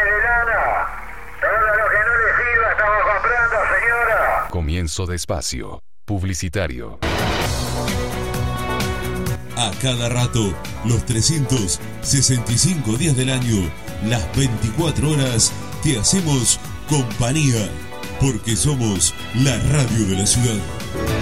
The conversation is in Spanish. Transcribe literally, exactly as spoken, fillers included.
de lana. Todo lo que no le sirva estamos comprando, señora. Comienzo de espacio publicitario. A cada rato, los trescientos sesenta y cinco días del año, las veinticuatro horas, te hacemos compañía, porque somos la radio de la ciudad.